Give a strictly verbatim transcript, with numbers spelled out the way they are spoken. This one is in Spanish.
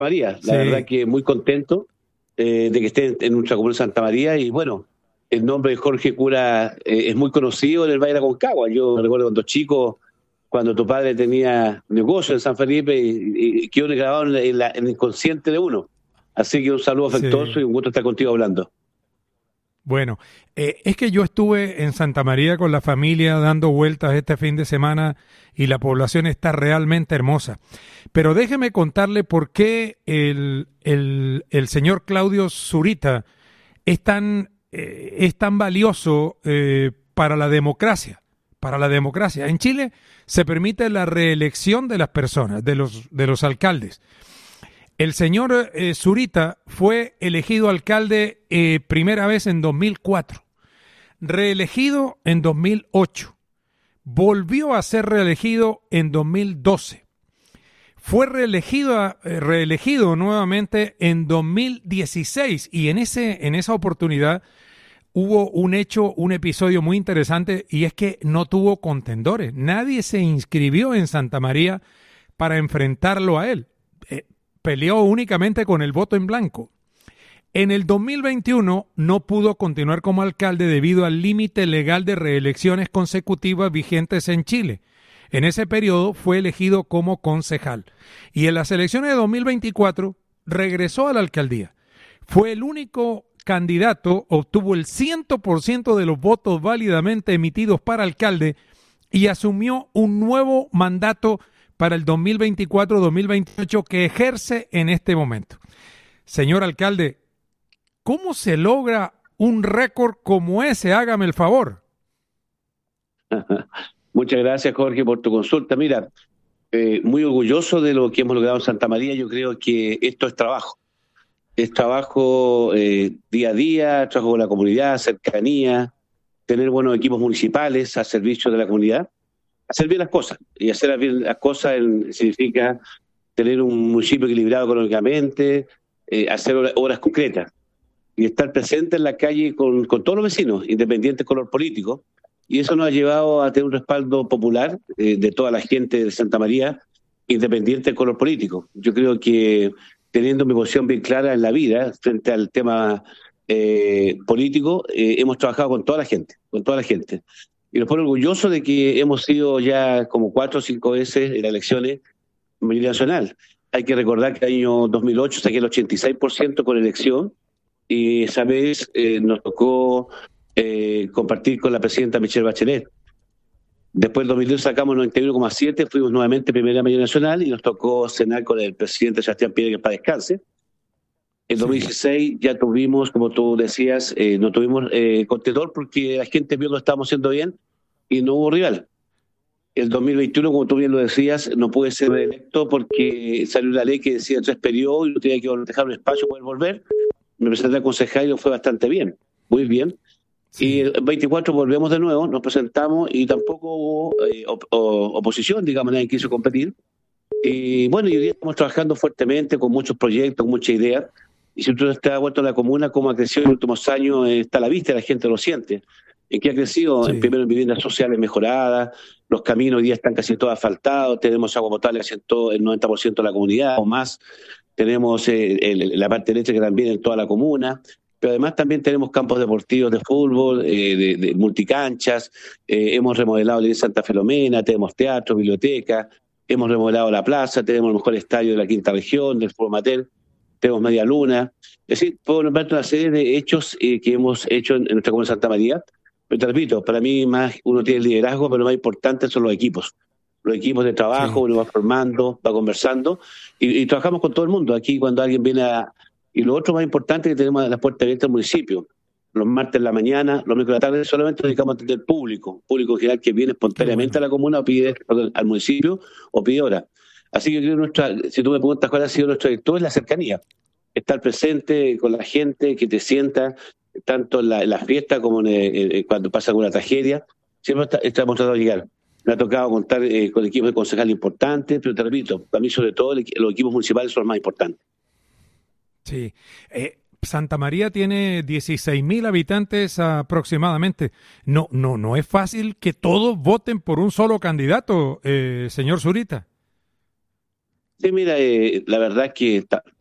María. La Sí. verdad que muy contento eh, de que esté en, en nuestra comuna de Santa María y bueno, el nombre de Jorge Cura eh, es muy conocido en el Valle de Aconcagua. Yo me recuerdo cuando chico, cuando tu padre tenía negocio en San Felipe y, y quedó grabado en, la- en la- en el inconsciente de uno. Así que un saludo afectuoso Sí. y un gusto estar contigo hablando. Bueno, eh, es que yo estuve en Santa María con la familia dando vueltas este fin de semana y la población está realmente hermosa. Pero déjeme contarle por qué el, el, el señor Claudio Zurita es tan, eh, es tan valioso eh, para la democracia. Para la democracia. En Chile se permite la reelección de las personas, de los, de los alcaldes. El señor eh, Zurita fue elegido alcalde eh, primera vez en dos mil cuatro, reelegido en dos mil ocho, volvió a ser reelegido en dos mil doce, fue reelegido, eh, reelegido nuevamente en dos mil dieciséis y en, ese, en esa oportunidad hubo un hecho, un episodio muy interesante y es que no tuvo contendores. Nadie se inscribió en Santa María para enfrentarlo a él. Eh, peleó únicamente con el voto en blanco. En el dos mil veintiuno no pudo continuar como alcalde debido al límite legal de reelecciones consecutivas vigentes en Chile. En ese periodo fue elegido como concejal. Y en las elecciones de dos mil veinticuatro regresó a la alcaldía. Fue el único candidato, obtuvo el cien por ciento de los votos válidamente emitidos para alcalde y asumió un nuevo mandato para el dos mil veinticuatro dos mil veintiocho que ejerce en este momento. Señor alcalde, ¿cómo se logra un récord como ese? Hágame el favor. Muchas gracias, Jorge, por tu consulta. Mira, eh, muy orgulloso de lo que hemos logrado en Santa María. Yo creo que esto es trabajo. Es trabajo eh, día a día, trabajo con la comunidad, cercanía, tener buenos equipos municipales a servicio de la comunidad, hacer bien las cosas. Y hacer bien las cosas en- significa tener un municipio equilibrado económicamente, eh, hacer obras, obras concretas y estar presente en la calle con, con todos los vecinos, independiente del color político. Y eso nos ha llevado a tener un respaldo popular eh, de toda la gente de Santa María, independiente del color político. Yo creo que teniendo mi posición bien clara en la vida frente al tema eh, político, eh, hemos trabajado con toda la gente, con toda la gente. Y nos pone orgulloso de que hemos sido ya como cuatro o cinco veces en las elecciones a nivel nacional. Hay que recordar que el año dos mil ocho saqué el ochenta y seis por ciento con elección y esa vez eh, nos tocó eh, compartir con la presidenta Michelle Bachelet. Después del dos mil diez sacamos noventa y uno coma siete, fuimos nuevamente primera mayoría nacional y nos tocó cenar con el presidente Sebastián Piñera, que para descanse. En dos mil dieciséis ya tuvimos, como tú decías, eh, no tuvimos eh, contendor porque la gente vio que lo estábamos haciendo bien y no hubo rival. El dos mil veintiuno, como tú bien lo decías, no pude ser electo porque salió una ley que decía tres periodos y no tenía que dejar un espacio para poder volver. Me presenté a concejal y lo fue bastante bien, muy bien. Sí. Y el veinticuatro volvemos de nuevo, nos presentamos y tampoco hubo eh, op o, oposición, digamos, nadie quiso competir. Y bueno, y hoy día estamos trabajando fuertemente con muchos proyectos, con muchas ideas. Y si tú te das vuelta a la comuna, cómo ha crecido en los últimos años, eh, está a la vista, la gente lo siente. ¿En qué ha crecido? Sí. En, primero en viviendas sociales mejoradas, los caminos hoy día están casi todos asfaltados, tenemos agua potable casi en todo el noventa por ciento de la comunidad o más, tenemos eh, el, la parte derecha que también en toda la comuna, pero además también tenemos campos deportivos de fútbol, eh, de, de multicanchas, eh, hemos remodelado la iglesia Santa Filomena, tenemos teatro, biblioteca, hemos remodelado la plaza, tenemos el mejor estadio de la quinta región, del fútbol amateur, tenemos media luna. Es decir, puedo nombrar una serie de hechos eh, que hemos hecho en, en nuestra comuna de Santa María. Pero te repito, para mí más uno tiene el liderazgo, pero lo más importante son los equipos. Los equipos de trabajo, Sí. uno va formando, va conversando y, y trabajamos con todo el mundo. Aquí cuando alguien viene a... Y lo otro más importante es que tenemos las puertas abiertas al municipio. Los martes en la mañana, los miércoles de la tarde, solamente nos dedicamos a atender público, público en general que viene espontáneamente bueno. a la comuna o pide perdón, al municipio o pide hora. Así que yo creo que nuestra, si tú me preguntas cuál ha sido nuestro director, es la cercanía. Estar presente con la gente, que te sienta, tanto en la, en la fiesta como en, eh, cuando pasa alguna tragedia, siempre está, estamos tratando de llegar. Me ha tocado contar eh, con equipos de concejal importantes, pero te repito, para mí sobre todo el, los equipos municipales son los más importantes. Sí. Eh, Santa María tiene dieciséis mil habitantes aproximadamente. No, no, no es fácil que todos voten por un solo candidato, eh, señor Zurita. Sí, mira, eh, la verdad es que está,